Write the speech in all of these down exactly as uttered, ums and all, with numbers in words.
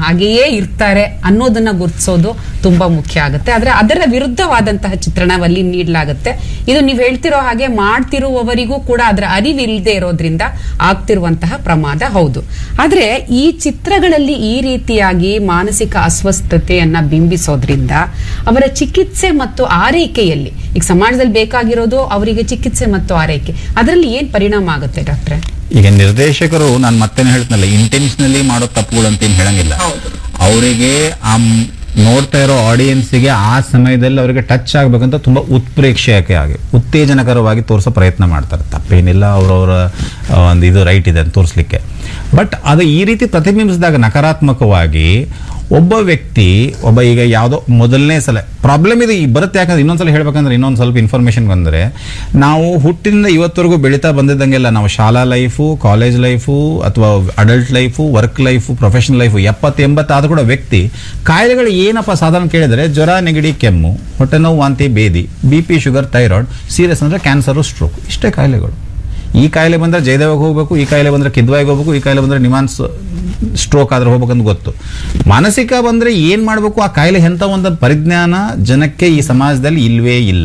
ಹಾಗೆಯೇ ಇರ್ತಾರೆ ಅನ್ನೋದನ್ನ ಗುರುತಿಸೋದು ತುಂಬಾ ಮುಖ್ಯ ಆಗುತ್ತೆ. ಆದ್ರೆ ಅದರ ವಿರುದ್ಧವಾದಂತಹ ಚಿತ್ರಣವಲ್ಲಿ ನೀಡಲಾಗುತ್ತೆ. ಇದು ನೀವು ಹೇಳ್ತಿರೋ ಹಾಗೆ ಮಾಡ್ತಿರುವವರಿಗೂ ಕೂಡ ಅದರ ಅರಿವಿಲ್ಲದೆ ಇರೋದ್ರಿಂದ ಆಗ್ತಿರುವಂತಹ ಪ್ರಮಾದ ಹೌದು. ಆದ್ರೆ ಈ ಚಿತ್ರಗಳಲ್ಲಿ ಈ ರೀತಿಯಾಗಿ ಮಾನಸಿಕ ಅಸ್ವಸ್ಥತೆಯನ್ನ ಬಿಂಬಿಸೋದ್ರಿಂದ ಅವರ ಚಿಕಿತ್ಸೆ ಮತ್ತು ಆರೈಕೆಯಲ್ಲಿ, ಈಗ ಸಮಾಜದಲ್ಲಿ ಬೇಕಾಗಿರೋದು ಅವರಿಗೆ ಚಿಕಿತ್ಸೆ ಮತ್ತು ಆರೈಕೆ, ಅದರಲ್ಲಿ ಏನ್ ಪರಿಣಾಮ ಆಗುತ್ತೆ ಡಾಕ್ಟ್ರೆ? ಈಗ ನಿರ್ದೇಶಕರು, ನಾನು ಮತ್ತೇನು ಹೇಳ್ತನಲ್ಲ, ಇಂಟೆನ್ಷನಲಿ ಮಾಡೋ ತಪ್ಪುಗಳು ಅಂತ ಏನು ಹೇಳಂಗಿಲ್ಲ. ಅವರಿಗೆ ಆ ನೋಡ್ತಾ ಇರೋ ಆಡಿಯನ್ಸ್ಗೆ ಆ ಸಮಯದಲ್ಲಿ ಅವರಿಗೆ ಟಚ್ ಆಗ್ಬೇಕಂತ ತುಂಬಾ ಉತ್ಪ್ರೇಕ್ಷೆಯಾಗಿ ಆಗಿ ಉತ್ತೇಜನಕರವಾಗಿ ತೋರಿಸೋ ಪ್ರಯತ್ನ ಮಾಡ್ತಾರೆ. ತಪ್ಪೇನಿಲ್ಲ, ಅವರವರ ಒಂದು ಇದು ರೈಟ್ ಇದೆ ಅಂತ ತೋರಿಸ್ಲಿಕ್ಕೆ. ಬಟ್ ಅದು ಈ ರೀತಿ ಪ್ರತಿಬಿಂಬಿಸಿದಾಗ ನಕಾರಾತ್ಮಕವಾಗಿ ಒಬ್ಬ ವ್ಯಕ್ತಿ ಒಬ್ಬ ಈಗ ಯಾವುದೋ ಮೊದಲನೇ ಸಲ ಪ್ರಾಬ್ಲಮ್ ಇದು ಬರುತ್ತೆ. ಯಾಕಂದ್ರೆ ಇನ್ನೊಂದ್ಸಲ ಹೇಳ್ಬೇಕಂದ್ರೆ ಇನ್ನೊಂದು ಸ್ವಲ್ಪ ಇನ್ಫಾರ್ಮೇಶನ್ ಬಂದರೆ, ನಾವು ಹುಟ್ಟಿನಿಂದ ಇವತ್ತವರೆಗೂ ಬೆಳೀತಾ ಬಂದಿದ್ದಂಗೆಲ್ಲ ನಾವು ಶಾಲಾ ಲೈಫು, ಕಾಲೇಜ್ ಲೈಫು, ಅಥವಾ adult life, work life, professional life ಎಪ್ಪತ್ತು ಎಂಬತ್ತಾದ್ರೂ ಕೂಡ ವ್ಯಕ್ತಿ ಕಾಯಿಲೆಗಳು ಏನಪ್ಪ ಸಾಧಾರಣ ಕೇಳಿದರೆ ಜ್ವರ, ನೆಗಡಿ, ಕೆಮ್ಮು, ಹೊಟ್ಟೆ ನೋವು, ವಾಂತಿ, ಬೇದಿ, B P, sugar, thyroid, serious ಅಂದರೆ ಕ್ಯಾನ್ಸರು, ಸ್ಟ್ರೋಕ್, ಇಷ್ಟೇ ಕಾಯಿಲೆಗಳು. ಈ ಕಾಯಿಲೆ ಬಂದರೆ ಜಯದೇವಗೆ ಹೋಗಬೇಕು, ಈ ಕಾಯಿಲೆ ಬಂದರೆ ಕಿದ್ವಾಯಿಗೆ ಹೋಗಬೇಕು, ಈ ಕಾಯಿಲೆ ಬಂದರೆ ನಿಮಾನ್ಸ್ ಸ್ಟ್ರೋಕ್ ಆದ್ರೆ ಹೋಗ್ಬೇಕಂತ ಗೊತ್ತು. ಮಾನಸಿಕ ಬಂದರೆ ಏನು ಮಾಡಬೇಕು, ಆ ಕಾಯಿಲೆ ಎಂಥ ಒಂದು ಪರಿಜ್ಞಾನ ಜನಕ್ಕೆ ಈ ಸಮಾಜದಲ್ಲಿ ಇಲ್ವೇ ಇಲ್ಲ.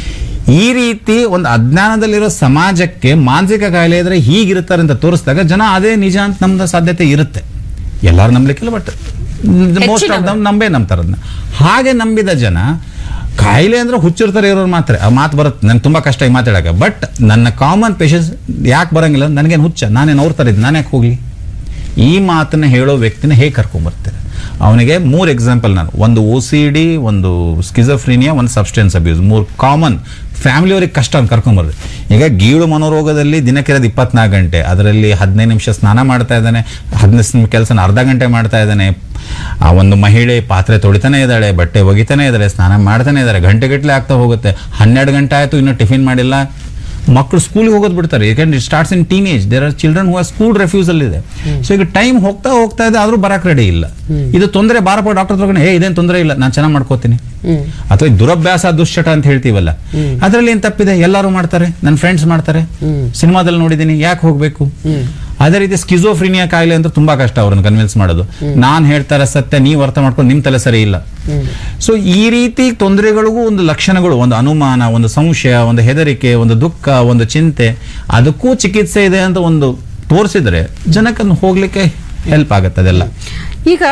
ಈ ರೀತಿ ಒಂದು ಅಜ್ಞಾನದಲ್ಲಿರೋ ಸಮಾಜಕ್ಕೆ ಮಾನಸಿಕ ಕಾಯಿಲೆ ಇದ್ರೆ ಹೀಗಿರ್ತಾರೆ ಅಂತ ತೋರಿಸಿದಾಗ ಜನ ಅದೇ ನಿಜ ಅಂತ ನಮ್ದು ಸಾಧ್ಯತೆ ಇರುತ್ತೆ. ಎಲ್ಲರೂ ನಂಬಲಿಕ್ಕಿಲ್ಲ, ಬಟ್ ಮೋಸ್ಟ್ ಆಫ್ ದಮ್ ನಂಬೇ ನಂಬ್ತಾರದನ್ನ. ಹಾಗೆ ನಂಬಿದ ಜನ ಕಾಯಿಲೆ ಅಂದ್ರೆ ಹುಚ್ಚಿರ್ತಾರೆ ಇರೋರು ಮಾತ್ರ ಆ ಮಾತು ಬರುತ್ತೆ. ನನ್ಗೆ ತುಂಬ ಕಷ್ಟ ಈ ಮಾತಾಡೋಕೆ. ಬಟ್ ನನ್ನ ಕಾಮನ್ ಪೇಷನ್ಸ್ ಯಾಕೆ ಬರೋಂಗಿಲ್ಲ, ನನಗೇನು ಹುಚ್ಚ, ನಾನೇನು ಅವ್ರ ಥರ ಇದ್ದು ನಾನು ಯಾಕೆ ಹೋಗಲಿ? ಈ ಮಾತನ್ನ ಹೇಳೋ ವ್ಯಕ್ತಿನ ಹೇಗೆ ಕರ್ಕೊಂಬರ್ತಾರೆ? ಅವನಿಗೆ ಮೂರು ಎಕ್ಸಾಂಪಲ್ ನಾನು, ಒಂದು ಓ ಸಿ ಡಿ, ಒಂದು ಸ್ಕಿಜೋಫ್ರೀನಿಯಾ, ಒಂದು ಸಬ್ಸ್ಟೆನ್ಸ್ ಅಬ್ಯೂಸ್, ಮೂರು ಕಾಮನ್ ಫ್ಯಾಮಿಲಿಯವ್ರಿಗೆ ಕಷ್ಟ ಅಂತ ಕರ್ಕೊಂಬರ್ದು. ಈಗ ಗೀಳು ಮನೋರೋಗದಲ್ಲಿ ದಿನಕ್ಕಿರೋದು ಇಪ್ಪತ್ನಾಲ್ಕು ಗಂಟೆ, ಅದರಲ್ಲಿ ಹದಿನೈದು ನಿಮಿಷ ಸ್ನಾನ ಮಾಡ್ತಾ ಇದ್ದಾನೆ, ಹದಿನೈದು ನಿಮಿಷ ಕೆಲಸನ ಅರ್ಧ ಗಂಟೆ ಮಾಡ್ತಾ ಇದ್ದಾನೆ. ಆ ಒಂದು ಮಹಿಳೆ ಪಾತ್ರೆ ತೊಳಿತಾನೆ ಇದ್ದಾಳೆ, ಬಟ್ಟೆ ಒಗಿತಾನೆ ಇದ್ದಾಳೆ, ಸ್ನಾನ ಮಾಡ್ತಾನೆ ಇದ್ದಾರೆ, ಗಂಟೆಗಟ್ಟಲೆ ಆಗ್ತಾ ಹೋಗುತ್ತೆ. ಹನ್ನೆರಡು ಗಂಟೆ ಆಯಿತು, ಇನ್ನೂ ಟಿಫಿನ್ ಮಾಡಿಲ್ಲ. ಮಕ್ಕಳು ಸ್ಕೂಲಿಗೆ ಹೋಗೋದು ಬಿಡ್ತಾರೆ. ಯಾಕಂದ್ರೆ it starts in teenage. There are children who are school refusal ಇದೆ. ಸೊ ಈಗ ಟೈಮ್ ಹೋಗ್ತಾ ಹೋಗ್ತಾ ಇದೆ, ಆದ್ರೂ ಬರಕ್ ರೆಡಿ ಇಲ್ಲ. ಇದು ತೊಂದರೆ, ಬಾರಪ್ಪ ಡಾಕ್ಟರ್ ತಗೊಂಡು, ಹೇ ಇದೇನು ತೊಂದರೆ ಇಲ್ಲ, ನಾನು ಚೆನ್ನಾಗಿ ಮಾಡ್ಕೋತೀನಿ. ಅಥವಾ ದುರಭ್ಯಾಸ, ದುಶ್ಚಟ ಅಂತ ಹೇಳ್ತೀವಲ್ಲ, ಅದರಲ್ಲಿ ಏನ್ ತಪ್ಪಿದೆ? ಎಲ್ಲರೂ ಮಾಡ್ತಾರೆ, ನನ್ನ ಫ್ರೆಂಡ್ಸ್ ಮಾಡ್ತಾರೆ, ಸಿನಿಮಾದಲ್ಲಿ ನೋಡಿದ್ದೀನಿ, ಯಾಕೆ ಹೋಗ್ಬೇಕು? ಅದೇ ರೀತಿ ಸ್ಕಿಜೋಫ್ರೀನಿಯಾ ಕಾಯಿಲೆ ಅಂತ ತುಂಬಾ ಕಷ್ಟ ಅವ್ರನ್ನ ಕನ್ವಿನ್ಸ್ ಮಾಡೋದು. ನಾನ್ ಹೇಳ್ತಾರೆ ಸತ್ಯ, ನೀವು ಅರ್ಥ ಮಾಡ್ಕೊಂಡು ನಿಮ್ ತಲೆ ಸರಿ ಇಲ್ಲ. ಸೊ ಈ ರೀತಿ ತೊಂದರೆಗಳಿಗೂ ಒಂದು ಲಕ್ಷಣಗಳು, ಒಂದು ಅನುಮಾನ, ಒಂದು ಸಂಶಯ, ಒಂದು ಹೆದರಿಕೆ, ಒಂದು ದುಃಖ, ಒಂದು ಚಿಂತೆ, ಅದಕ್ಕೂ ಚಿಕಿತ್ಸೆ ಇದೆ ಅಂತ ಒಂದು ತೋರಿಸಿದ್ರೆ ಜನಕ್ಕನ್ನು ಹೋಗ್ಲಿಕ್ಕೆ ಹೆಲ್ಪ್ ಆಗುತ್ತೆ ಅದೆಲ್ಲ. ಈಗ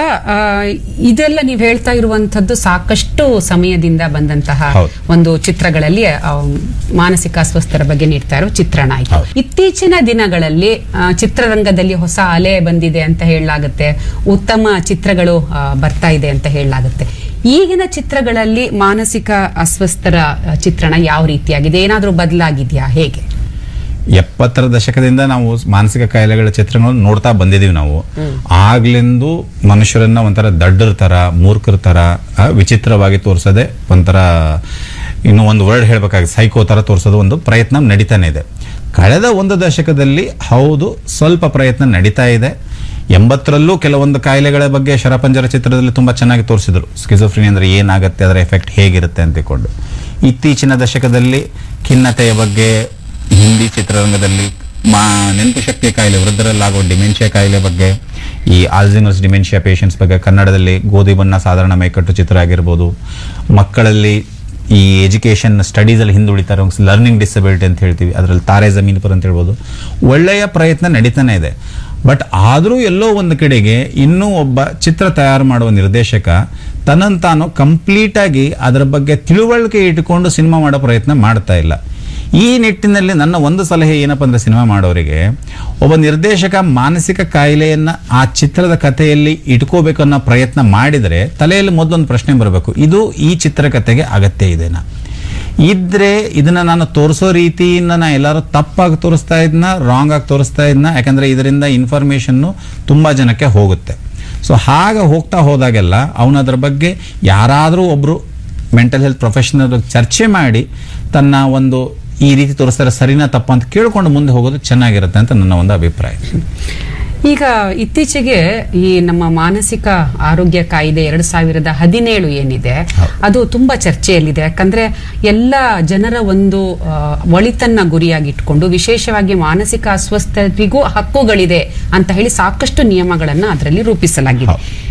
ಇದೆಲ್ಲ ನೀವು ಹೇಳ್ತಾ ಇರುವಂತದ್ದು ಸಾಕಷ್ಟು ಸಮಯದಿಂದ ಬಂದಂತಹ ಒಂದು ಚಿತ್ರಗಳಲ್ಲಿ ಮಾನಸಿಕ ಅಸ್ವಸ್ಥರ ಬಗ್ಗೆ ನೀಡ್ತಾ ಇರೋ ಚಿತ್ರಣ ಆಯ್ತು. ಇತ್ತೀಚಿನ ದಿನಗಳಲ್ಲಿ ಚಿತ್ರರಂಗದಲ್ಲಿ ಹೊಸ ಅಲೆ ಬಂದಿದೆ ಅಂತ ಹೇಳಲಾಗುತ್ತೆ, ಉತ್ತಮ ಚಿತ್ರಗಳು ಬರ್ತಾ ಇದೆ ಅಂತ ಹೇಳಲಾಗುತ್ತೆ. ಈಗಿನ ಚಿತ್ರಗಳಲ್ಲಿ ಮಾನಸಿಕ ಅಸ್ವಸ್ಥರ ಚಿತ್ರಣ ಯಾವ ರೀತಿಯಾಗಿದೆ? ಏನಾದ್ರೂ ಬದಲಾಗಿದೆಯಾ? ಹೇಗೆ? ಎಪ್ಪತ್ತರ ದಶಕದಿಂದ ನಾವು ಮಾನಸಿಕ ಕಾಯಿಲೆಗಳ ಚಿತ್ರಗಳನ್ನು ನೋಡ್ತಾ ಬಂದಿದೀವಿ. ನಾವು ಆಗ್ಲಿಂದು ಮನುಷ್ಯರನ್ನ ಒಂಥರ ದಡ್ಡರ ತರ, ಮೂರ್ಖರ ತರ ವಿಚಿತ್ರವಾಗಿ ತೋರಿಸೋದೆ, ಒಂಥರ ಇನ್ನು ಒಂದು ವರ್ಡ್ ಹೇಳ್ಬೇಕಾಗಿ ಸೈಕೋ ತರ ತೋರಿಸೋದು ಒಂದು ಪ್ರಯತ್ನ ನಡೀತಾನೆ ಇದೆ. ಕಳೆದ ಒಂದು ದಶಕದಲ್ಲಿ ಹೌದು ಸ್ವಲ್ಪ ಪ್ರಯತ್ನ ನಡೀತಾ ಇದೆ. ಎಂಬತ್ತರಲ್ಲೂ ಕೆಲವೊಂದು ಕಾಯಿಲೆಗಳ ಬಗ್ಗೆ ಶರಪಂಜರ ಚಿತ್ರದಲ್ಲಿ ತುಂಬಾ ಚೆನ್ನಾಗಿ ತೋರಿಸಿದ್ರು. ಸ್ಕಿಜೋಫ್ರೀನಿಯಾ ಅಂದ್ರೆ ಏನಾಗುತ್ತೆ, ಅದರ ಎಫೆಕ್ಟ್ ಹೇಗಿರುತ್ತೆ ಅಂತಿಕೊಂಡು. ಇತ್ತೀಚಿನ ದಶಕದಲ್ಲಿ ಖಿನ್ನತೆಯ ಬಗ್ಗೆ ಹಿಂದಿ ಚಿತ್ರರಂಗದಲ್ಲಿ, ಮಾ ನೆನಪು ಶಕ್ತಿಯ ಕಾಯಿಲೆ, ವೃದ್ಧರಲ್ಲಾಗೋ ಡಿಮೆನ್ಷಿಯಾ ಕಾಯಿಲೆ ಬಗ್ಗೆ, ಈ ಆಲ್ಝೈಮರ್ಸ್ ಡಿಮೆನ್ಷಿಯಾ ಪೇಷಂಟ್ಸ್ ಬಗ್ಗೆ ಕನ್ನಡದಲ್ಲಿ ಗೋಧಿ ಬಣ್ಣ ಸಾಧಾರಣ ಮೈಕಟ್ಟು ಚಿತ್ರ ಆಗಿರ್ಬೋದು. ಮಕ್ಕಳಲ್ಲಿ ಈ ಎಜುಕೇಷನ್ ಸ್ಟಡೀಸಲ್ಲಿ ಹಿಂದುಳಿತಾರೆ, ಲರ್ನಿಂಗ್ ಡಿಸಬಿಲಿಟಿ ಅಂತ ಹೇಳ್ತೀವಿ, ಅದರಲ್ಲಿ ತಾರೆ ಜಮೀನ್ ಪರ್ ಅಂತ ಹೇಳ್ಬೋದು. ಒಳ್ಳೆಯ ಪ್ರಯತ್ನ ನಡೀತಾನೆ ಇದೆ. ಬಟ್ ಆದರೂ ಎಲ್ಲೋ ಒಂದು ಕಡೆಗೆ ಇನ್ನೂ ಒಬ್ಬ ಚಿತ್ರ ತಯಾರು ಮಾಡುವ ನಿರ್ದೇಶಕ ತನ್ನಂತಾನು ಕಂಪ್ಲೀಟಾಗಿ ಅದರ ಬಗ್ಗೆ ತಿಳುವಳಿಕೆ ಇಟ್ಟುಕೊಂಡು ಸಿನಿಮಾ ಮಾಡೋ ಪ್ರಯತ್ನ ಮಾಡ್ತಾ ಇಲ್ಲ. ಈ ನಿಟ್ಟಿನಲ್ಲಿ ನನ್ನ ಒಂದು ಸಲಹೆ ಏನಪ್ಪ ಅಂದ್ರೆ, ಸಿನಿಮಾ ಮಾಡೋರಿಗೆ ಒಬ್ಬ ನಿರ್ದೇಶಕ ಮಾನಸಿಕ ಕಾಯಿಲೆಯನ್ನ ಆ ಚಿತ್ರದ ಕಥೆಯಲ್ಲಿ ಇಟ್ಕೋಬೇಕು ಅನ್ನೋ ಪ್ರಯತ್ನ ಮಾಡಿದರೆ ತಲೆಯಲ್ಲಿ ಮೊದಲೊಂದು ಪ್ರಶ್ನೆ ಬರಬೇಕು, ಇದು ಈ ಚಿತ್ರಕಥೆಗೆ ಅಗತ್ಯ ಇದೆನಾ? ಇದ್ರೆ ಇದನ್ನ ನಾನು ತೋರಿಸೋ ರೀತಿಯಿಂದ ನಾ ಎಲ್ಲರೂ ತಪ್ಪಾಗಿ ತೋರಿಸ್ತಾ ಇದ್ನ, ರಾಂಗ್ ಆಗಿ ತೋರಿಸ್ತಾ ಇದ್ನ, ಯಾಕಂದ್ರೆ ಇದರಿಂದ ಇನ್ಫಾರ್ಮೇಶನ್ನು ತುಂಬಾ ಜನಕ್ಕೆ ಹೋಗುತ್ತೆ. ಸೊ ಹಾಗೆ ಹೋಗ್ತಾ ಹೋದಾಗೆಲ್ಲ ಅವನು ಅದರ ಬಗ್ಗೆ ಯಾರಾದರೂ ಒಬ್ರು ಮೆಂಟಲ್ ಹೆಲ್ತ್ ಪ್ರೊಫೆಷನಲ್ ಚರ್ಚೆ ಮಾಡಿ ತನ್ನ ಒಂದು ಈ ರೀತಿ ತೋರಿಸ್ತಾರೆ ಸರಿನಾ ತಪ್ಪ ಅಂತ ಕೇಳ್ಕೊಂಡು ಮುಂದೆ ಹೋಗೋದು ಚೆನ್ನಾಗಿರುತ್ತೆ ಅಂತ ನನ್ನ ಒಂದು ಅಭಿಪ್ರಾಯ. ಈಗ ಇತ್ತೀಚೆಗೆ ಈ ನಮ್ಮ ಮಾನಸಿಕ ಆರೋಗ್ಯ ಕಾಯ್ದೆ ಎರಡ್ ಸಾವಿರದ ಹದಿನೇಳು ಏನಿದೆ ಅದು ತುಂಬಾ ಚರ್ಚೆಯಲ್ಲಿದೆ. ಯಾಕಂದ್ರೆ ಎಲ್ಲ ಜನರ ಒಂದು ಒಳಿತನ್ನ ಗುರಿಯಾಗಿಟ್ಕೊಂಡು ವಿಶೇಷವಾಗಿ ಮಾನಸಿಕ ಅಸ್ವಸ್ಥರಿಗೂ ಹಕ್ಕುಗಳಿದೆ ಅಂತ ಹೇಳಿ ಸಾಕಷ್ಟು ನಿಯಮಗಳನ್ನ ಅದರಲ್ಲಿ ರೂಪಿಸಲಾಗಿದೆ.